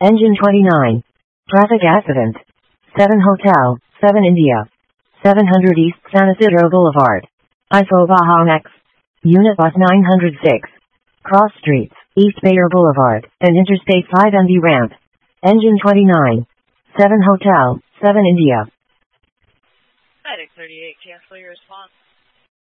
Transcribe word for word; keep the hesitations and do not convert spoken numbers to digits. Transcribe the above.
Engine twenty-nine. Traffic accident. seven Hotel, seven India. seven hundred East San Isidro Boulevard. I F O Baja X. Unit Bus nine hundred six. Cross Streets, East Bayer Boulevard, and Interstate five M V Ramp. Engine twenty-nine. seven Hotel, seven India. Medic thirty-eight, cancel your response.